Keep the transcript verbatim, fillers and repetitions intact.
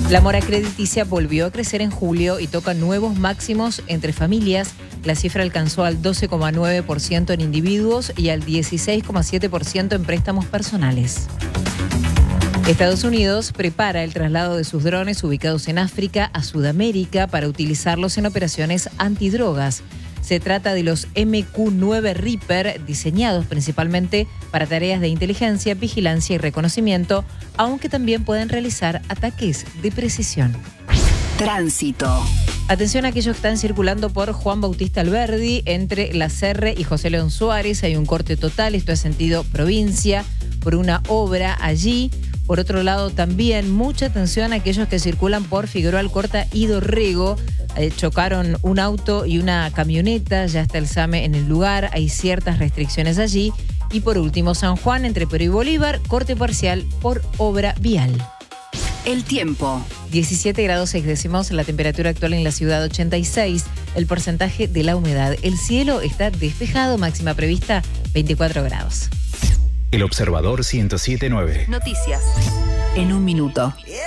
La mora crediticia volvió a crecer en julio y toca nuevos máximos entre familias. La cifra alcanzó al doce coma nueve por ciento en individuos y al dieciséis coma siete por ciento en préstamos personales. Estados Unidos prepara el traslado de sus drones ubicados en África a Sudamérica para utilizarlos en operaciones antidrogas. Se trata de los eme cu nueve Reaper, diseñados principalmente para tareas de inteligencia, vigilancia y reconocimiento, aunque también pueden realizar ataques de precisión. Tránsito. Atención a aquellos que están circulando por Juan Bautista Alberdi, entre La Serre y José León Suárez. Hay un corte total, esto es sentido provincia, por una obra allí. Por otro lado, también mucha atención a aquellos que circulan por Figueroa Alcorta y Dorrego. Eh, chocaron un auto y una camioneta, ya está el SAME en el lugar, hay ciertas restricciones allí. Y por último, San Juan, entre Perú y Bolívar, corte parcial por obra vial. El tiempo. diecisiete grados seis décimos, la temperatura actual en la ciudad ochenta y seis, el porcentaje de la humedad. El cielo está despejado, máxima prevista veinticuatro grados. El Observador ciento siete punto nueve. Noticias. En un minuto.